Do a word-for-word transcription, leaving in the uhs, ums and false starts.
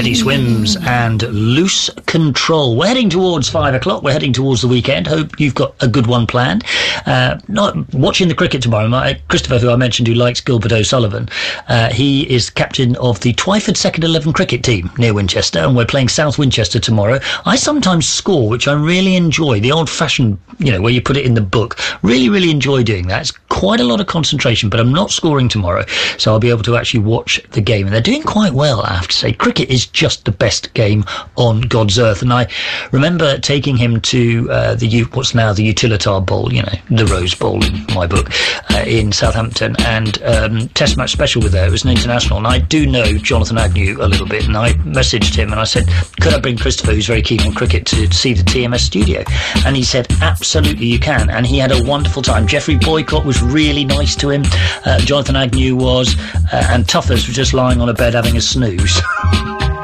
Teddy Swims and Loose Control. We're heading towards five o'clock. We're heading towards the weekend. Hope you've got a good one planned. Uh, not watching the cricket tomorrow. My, Christopher, who I mentioned, who likes Gilbert O'Sullivan, uh, he is captain of the Twyford second eleven cricket team near Winchester, and we're playing South Winchester tomorrow. I sometimes score, which I really enjoy. The old-fashioned, you know, where you put it in the book. Really, really enjoy doing that. It's quite a lot of concentration, but I'm not scoring tomorrow, so I'll be able to actually watch the game. And they're doing quite well, I have to say. Cricket is just the best game on God's earth. And I remember taking him to uh, the what's now the Utilitar Bowl, you know, the Rose Bowl in my book, uh, in Southampton, and um, Test match special with there. It was an international, and I do know Jonathan Agnew a little bit, and I messaged him and I said, could I bring Christopher, who's very keen on cricket, to, to see the T M S studio? And he said, absolutely you can. And he had a wonderful time. Jeffrey Boycott was really nice to him. Uh, Jonathan Agnew was, uh, and Tuffers was just lying on a bed having a snooze.